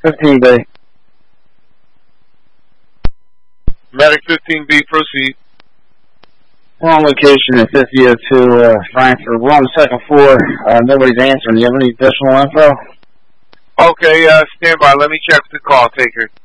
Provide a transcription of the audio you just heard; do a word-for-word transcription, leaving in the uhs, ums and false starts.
fifteen B. Medic fifteen B, proceed. We're on location at fifty oh two uh, Frankfurt. We're on the second floor. Uh, nobody's answering. Do you have any additional info? Okay, uh, stand by. Let me check the call taker.